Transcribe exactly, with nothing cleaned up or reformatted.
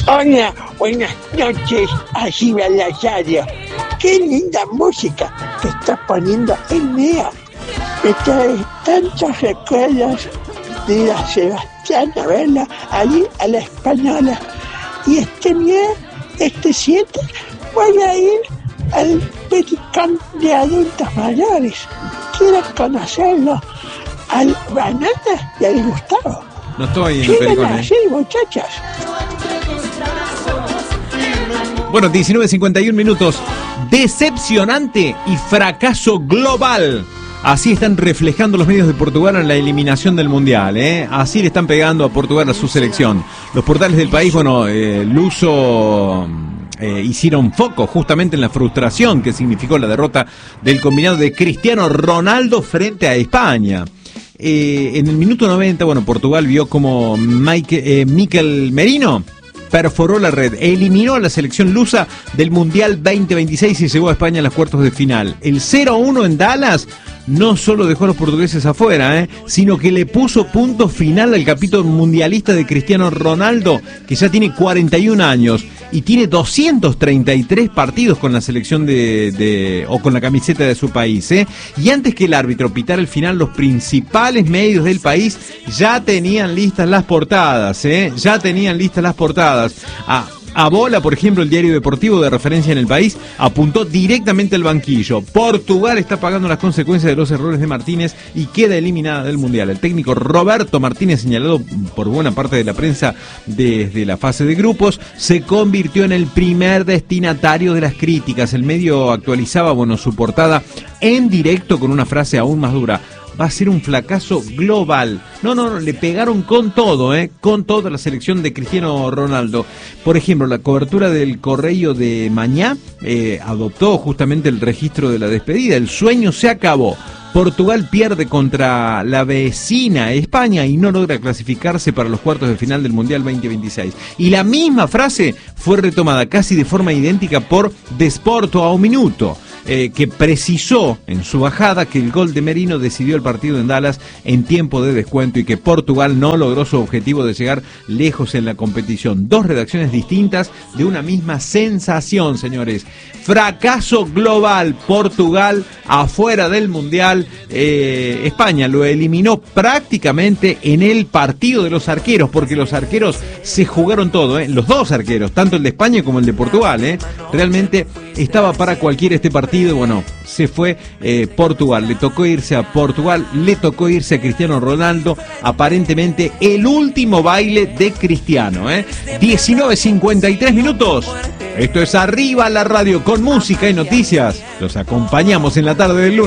Hola, buenas noches, así va la radio. Qué linda música que está poniendo Enea. Me trae tantos recuerdos de la Sebastiana Vela, allí a la Española. Y este día, este siete, voy a ir al Pericón de adultos mayores. Quiero conocerlo, al Banana y al Gustavo. No estoy en el Pericón, ¿eh? Así, muchachas. Bueno, diecinueve cincuenta y uno minutos. Decepcionante y fracaso global. Así están reflejando los medios de Portugal en la eliminación del Mundial, ¿eh? Así le están pegando a Portugal a su selección. Los portales del país, bueno, eh, Luso eh, hicieron foco justamente en la frustración que significó la derrota del combinado de Cristiano Ronaldo frente a España. Eh, en el minuto noventa, bueno, Portugal vio como Mike, eh, Mikel Merino perforó la red, eliminó a la selección lusa del Mundial veinte veintiséis y llegó a España a los cuartos de final. El cero a uno en Dallas no solo dejó a los portugueses afuera, ¿eh? sino que le puso punto final al capítulo mundialista de Cristiano Ronaldo, que ya tiene cuarenta y un años y tiene doscientos treinta y tres partidos con la selección de, de o con la camiseta de su país, ¿eh? Y antes que el árbitro pitara el final, los principales medios del país ya tenían listas las portadas, ¿eh? ya tenían listas las portadas. Ah, A Bola, por ejemplo, el diario deportivo de referencia en el país, apuntó directamente al banquillo. Portugal está pagando las consecuencias de los errores de Martínez y queda eliminada del Mundial. El técnico Roberto Martínez, señalado por buena parte de la prensa desde la fase de grupos, se convirtió en el primer destinatario de las críticas. El medio actualizaba, bueno, su portada en directo con una frase aún más dura. Va a ser un fracaso global. No, no, no, le pegaron con todo, ¿eh? Con toda la selección de Cristiano Ronaldo. Por ejemplo, la cobertura del Correio de Mañá eh, adoptó justamente el registro de la despedida. El sueño se acabó. Portugal pierde contra la vecina España y no logra clasificarse para los cuartos de final del Mundial veinte veintiséis. Y la misma frase fue retomada casi de forma idéntica por Desporto a un minuto. Eh, que precisó en su bajada que el gol de Merino decidió el partido en Dallas en tiempo de descuento y que Portugal no logró su objetivo de llegar lejos en la competición. Dos redacciones distintas de una misma sensación, señores. Fracaso global. Portugal afuera del Mundial. Eh, España lo eliminó prácticamente en el partido de los arqueros, porque los arqueros se jugaron todo, ¿eh? Los dos arqueros, tanto el de España como el de Portugal, ¿eh? Realmente estaba para cualquiera este partido. Bueno, se fue eh, Portugal, le tocó irse a Portugal, le tocó irse a Cristiano Ronaldo, aparentemente el último baile de Cristiano, ¿eh? diecinueve cincuenta y tres minutos. Esto es Arriba la Radio con música y noticias. Los acompañamos en la tarde del lunes.